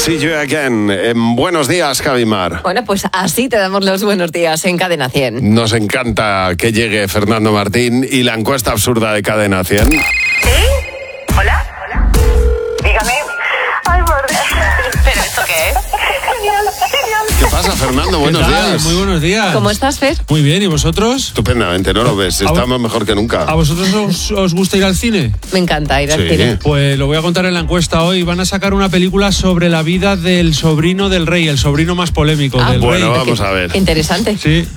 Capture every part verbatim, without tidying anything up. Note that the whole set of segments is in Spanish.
See You Again. En Buenos Días, Javimar. Bueno, pues así te damos los buenos días en Cadena cien. Nos encanta que llegue Fernando Martín y la encuesta absurda de Cadena cien. ¿Sí? ¿Hola? ¿Hola? Dígame. Ay, por Dios. ¿Pero esto qué es? Genial, genial. ¿Qué pasa, Fernando? Buenos ¿Qué tal? días. Muy buenos días. ¿Cómo estás, Fer? Muy bien, ¿y vosotros? Estupendamente, ¿no lo ves? Estamos mejor que nunca. ¿A vosotros os, os gusta ir al cine? Me encanta ir al Sí. cine. Pues lo voy a contar en la encuesta hoy. Van a sacar una película sobre la vida del sobrino del rey, el sobrino más polémico Ah, del bueno, rey. vamos a ver. Interesante. Sí.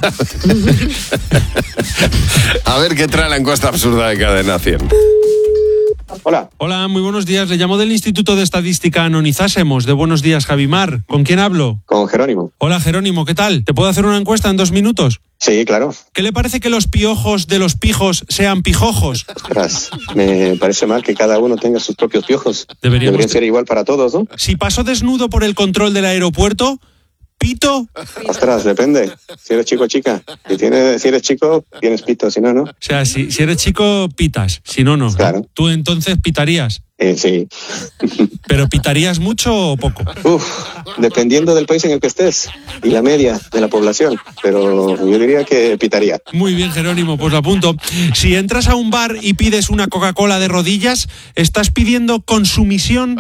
A ver qué trae la encuesta absurda de Cadena cien. Hola, Hola, muy buenos días. Le llamo del Instituto de Estadística Anonizásemos. De Buenos Días, Javimar. ¿Con quién hablo? con Jerónimo. Hola, Jerónimo, ¿qué tal? ¿Te puedo hacer una encuesta en dos minutos? Sí, claro. ¿Qué le parece que los piojos de los pijos sean pijojos? Ostras, me parece mal que cada uno tenga sus propios piojos. Deberíamos Debería te- ser igual para todos, ¿no? Si paso desnudo por el control del aeropuerto, ¿pito? Ostras, depende. Si eres chico o chica. Si, tienes, si eres chico, tienes pito, si no, no. O sea, si, si eres chico, pitas. Si no, no. Claro. Tú entonces pitarías. Eh, sí. ¿Pero pitarías mucho o poco? Uf, dependiendo del país en el que estés y la media de la población. Pero yo diría que pitaría. Muy bien, Jerónimo, pues lo apunto. Si entras a un bar y pides una Coca-Cola de rodillas, ¿estás pidiendo consumisión?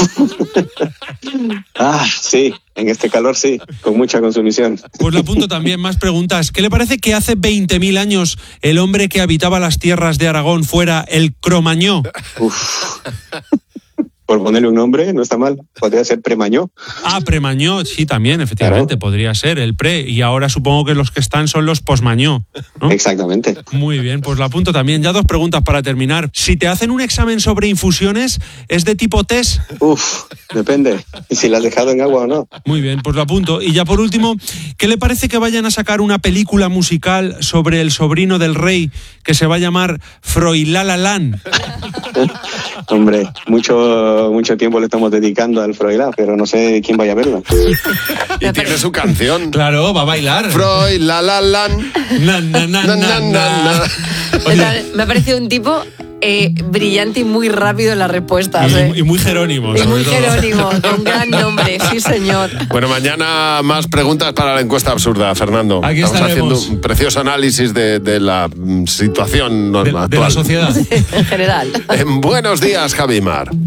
Ah, sí. En este calor, sí. Con mucha consumición. Pues lo apunto también. Más preguntas. ¿Qué le parece que hace veinte mil años el hombre que habitaba las tierras de Aragón fuera el Cromañó? Uf. Por ponerle un nombre, no está mal. Podría ser Premañó. Ah, Premañó, sí, también, efectivamente, Claro. podría ser el pre. Y ahora supongo que los que están son los posmañó, ¿no? Exactamente. Muy bien, pues lo apunto también. Ya dos preguntas para terminar. Si te hacen un examen sobre infusiones, ¿es de tipo test? Uf, depende. ¿Y si la has dejado en agua o no? Muy bien, pues lo apunto. Y ya por último, ¿qué le parece que vayan a sacar una película musical sobre el sobrino del rey que se va a llamar Froilalalan? Hombre, mucho, mucho tiempo le estamos dedicando al Froilá, pero no sé quién vaya a verla. Y tiene su canción. Claro, va a bailar. Freud, la la lan. Na, na, na, Na, na, na, na, na. na. Oye, Me ha parecido un tipo eh, brillante y muy rápido en las respuestas. ¿eh? y, y muy Jerónimo. Y sobre muy todo. Jerónimo, con gran nombre, sí señor. Bueno, mañana más preguntas para la encuesta absurda, Fernando. Aquí Estamos estaremos. haciendo un precioso análisis de, de la mm, situación De, normal de la actual. sociedad. En general. En Buenos Días, Javimar.